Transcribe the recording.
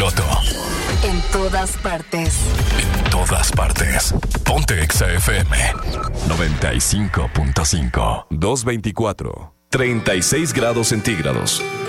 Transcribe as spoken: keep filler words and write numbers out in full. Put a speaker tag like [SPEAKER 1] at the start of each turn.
[SPEAKER 1] piloto.
[SPEAKER 2] En todas partes.
[SPEAKER 1] En todas partes. Ponte Exa F M noventa y cinco punto cinco.
[SPEAKER 3] dos veinticuatro. treinta y seis grados centígrados.